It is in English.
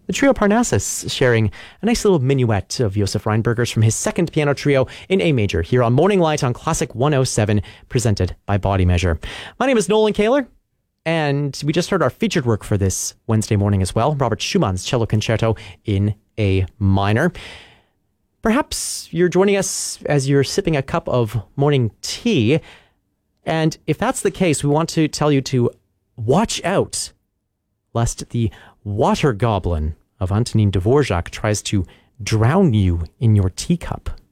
The trio Parnassus sharing a nice little minuet of Josef Rheinberger's from his second piano trio in A major here on Morning Light on Classic 107, presented by Body Measure. My name is Nolan Kaler, and we just heard our featured work for this Wednesday morning as well, Robert Schumann's Cello Concerto in A minor. Perhaps you're joining us as you're sipping a cup of morning tea, and if that's the case, we want to tell you to watch out lest the water goblin of Antonin Dvorak tries to drown you in your teacup.